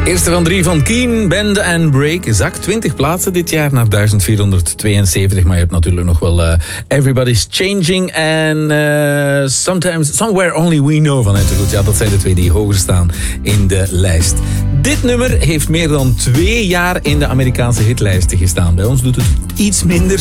Eerste van 3 van Keen, Bend and Break. Zak 20 plaatsen dit jaar naar 1472. Maar je hebt natuurlijk nog wel Everybody's Changing en Somewhere Only We Know van Interlude. Ja, dat zijn de twee die hoger staan in de lijst. Dit nummer heeft meer dan 2 jaar in de Amerikaanse hitlijsten gestaan. Bij ons doet het iets minder.